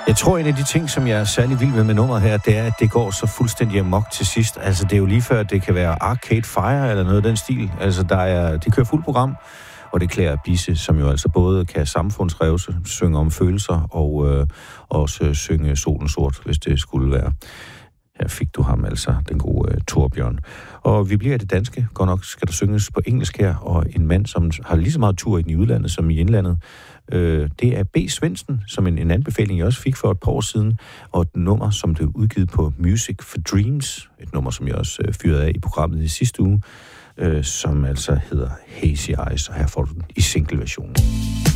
Jeg tror, en af de ting, som jeg er særlig vild med nummeret her, det er, at det går så fuldstændig amok til sidst. Altså, det er jo lige før, at det kan være Arcade Fire eller noget af den stil. Altså, de kører fuld program, og det klæder Bisse, som jo altså både kan samfundsrevse, synge om følelser og også synge solen sort, hvis det skulle være. Her fik du ham altså, den gode Torbjørn. Og vi bliver i det danske. Godt nok skal der synges på engelsk her, og en mand, som har lige så meget tur i udlandet som i indlandet. Det er B. Svendsen, som en anbefaling, jeg også fik for et par år siden, og et nummer, som blev udgivet på Music for Dreams, et nummer, som jeg også fyrede af i programmet i sidste uge, som altså hedder Hazy Eyes, og her får du den i single-versionen.